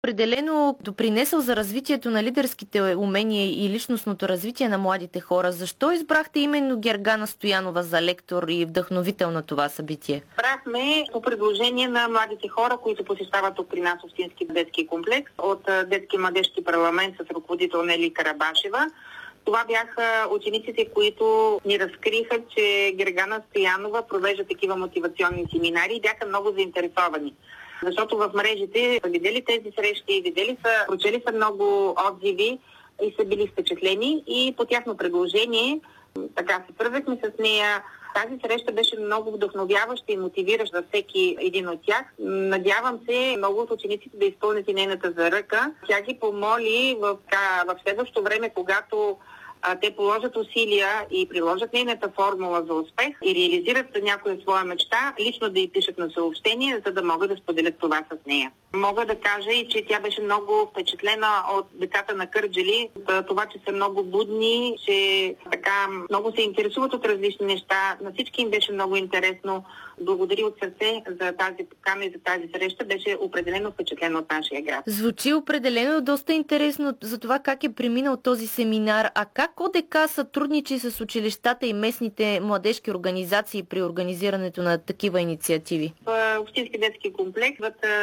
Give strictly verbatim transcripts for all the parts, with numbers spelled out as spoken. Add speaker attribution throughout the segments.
Speaker 1: Определено допринесъл за развитието на лидерските умения и личностното развитие на младите хора. Защо избрахте именно Гергана Стоянова за лектор и вдъхновител на това събитие?
Speaker 2: Избрахме по предложение на младите хора, които посещават тук при нас Общински детски комплекс от Детски младежки парламент с ръководител Нели Карабашева. Това бяха учениците, които ни разкриха, че Гергана Стоянова провежда такива мотивационни семинари и бяха много заинтересовани. Защото в мрежите са видели тези срещи, видели са, прочели са много отзиви и са били впечатлени и по тяхно предложение така се свързахме с нея. Тази среща беше много вдъхновяваща и мотивираща за всеки един от тях. Надявам се много от учениците да изпълнят и нейната заръка. Тя ги помоли в, в следващото време, когато а, те положат усилия и приложат нейната формула за успех и реализират някоя своя мечта, лично да й пишат на съобщение, за да могат да споделят това с нея. Мога да кажа и, че тя беше много впечатлена от децата на Кърджали, от това, че са много будни, че така много се интересуват от различни неща. На всички им беше много интересно. Благодаря от сърце за тази покана и за тази среща. Беше определено впечатлена от нашия град.
Speaker 1: Звучи определено доста интересно за това как е преминал този семинар. А как ОДК сътрудничи с училищата и местните младежки организации при организирането на такива инициативи?
Speaker 2: В Общински детски комплекс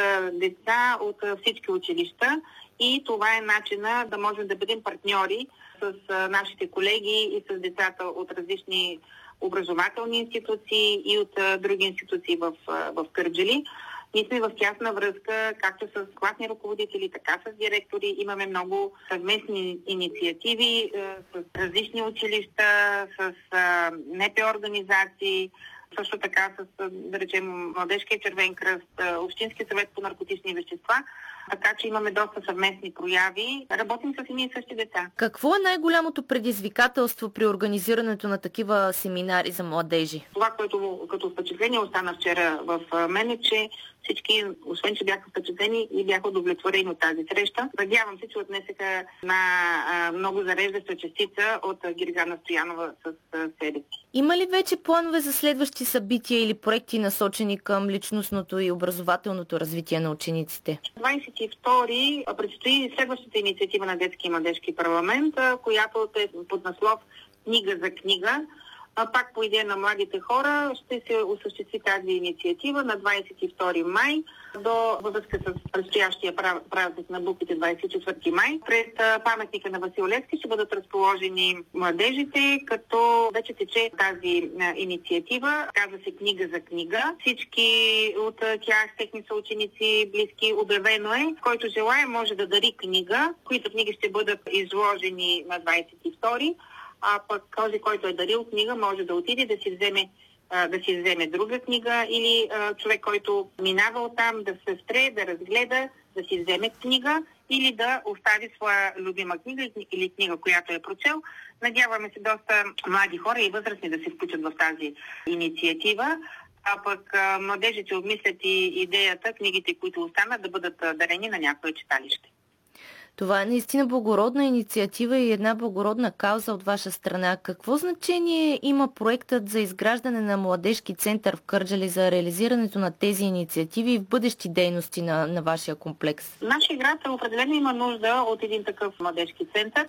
Speaker 2: деца от всички училища и това е начина да можем да бъдем партньори с нашите колеги и с децата от различни образователни институции и от други институции в, в Кърджали. Ние сме в тясна връзка, както с класни ръководители, така с директори. Имаме много съвместни инициативи с различни училища, с НПО организации, също така с, да речем, Младежкия червен кръст, Общински съвет по наркотични вещества, така че имаме доста съвместни прояви. Работим с едни и същи деца.
Speaker 1: Какво е най-голямото предизвикателство при организирането на такива семинари за младежи?
Speaker 2: Това, което като впечатление остана вчера в мен е, че всички, освен че бяха впечатлени и бяха удовлетворени от тази среща. Надявам се, че отнесеха на много зареждаща частица от Гергана Стоянова с себе си.
Speaker 1: Има ли вече планове за следващи събития или проекти, насочени към личностното и образователното развитие на учениците?
Speaker 2: двадесет и втори предстои следващата инициатива на Детски и младежки парламент, която е под наслов "Книга за книга". Пак по идея на младите хора ще се осъществи тази инициатива на двадесет и втори май до във връзка с предстоящия празник на буквите двадесет и четвърти май. Пред паметника на Васил Левски ще бъдат разположени младежите, като вече тече тази инициатива. Казва се "Книга за книга". Всички от тях, техни съученици, близки, обявено е, който желая може да дари книга, които книги ще бъдат изложени на двадесет и втори. А пък този, който е дарил книга, може да отиде да си вземе, да си вземе друга книга или а, човек, който минава оттам, да се спре, да разгледа, да си вземе книга или да остави своя любима книга или книга, която е прочел. Надяваме се доста млади хора и възрастни да се включат в тази инициатива. А пък а, младежите обмислят и идеята книгите, които останат, да бъдат дарени на някое читалище.
Speaker 1: Това е наистина благородна инициатива и една благородна кауза от ваша страна. Какво значение има проектът за изграждане на младежки център в Кърджали за реализирането на тези инициативи и в бъдещи дейности на, на вашия комплекс?
Speaker 2: Нашия град определено има нужда от един такъв младежки център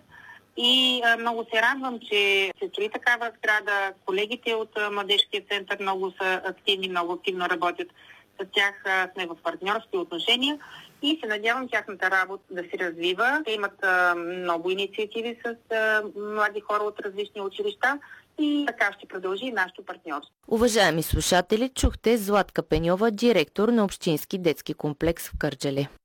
Speaker 2: и а, много се радвам, че се строи такава сграда. Колегите от а, младежкия център много са активни, много активно работят. С тях а, сме в партньорски отношения. И се надявам тяхната работа да се развива. Те имат а, много инициативи с а, млади хора от различни училища и така ще продължи и нашето партньорство.
Speaker 1: Уважаеми слушатели, чухте Златка Пеньова, директор на Общински детски комплекс в Кърджали.